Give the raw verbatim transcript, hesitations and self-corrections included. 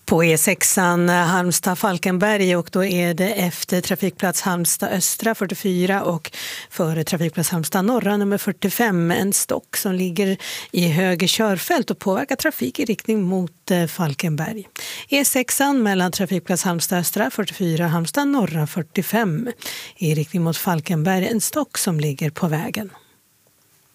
På E sexan Halmstad-Falkenberg, och då är det efter trafikplats Halmstad Östra fyrtiofyra och före trafikplats Halmstad Norra nummer fyrtiofem en stock som ligger i höger körfält och påverkar trafik i riktning mot Falkenberg. E sexan mellan trafikplats Halmstad Östra fyrtiofyra Halmstad Norra fyrtiofem i riktning mot Falkenberg en stock som ligger på vägen.